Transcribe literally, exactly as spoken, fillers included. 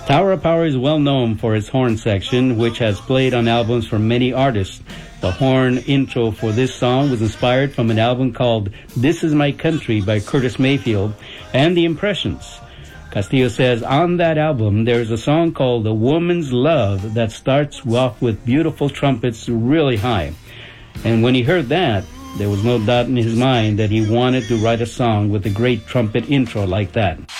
Tower of Power is well known for its horn section, which has played on albums for many artists. The horn intro for this song was inspired from an album called This Is My Country by Curtis Mayfield and The Impressions. Castillo says on that album there is a song called A Woman's Love that starts off with beautiful trumpets really high. And when he heard that, there was no doubt in his mind that he wanted to write a song with a great trumpet intro like that.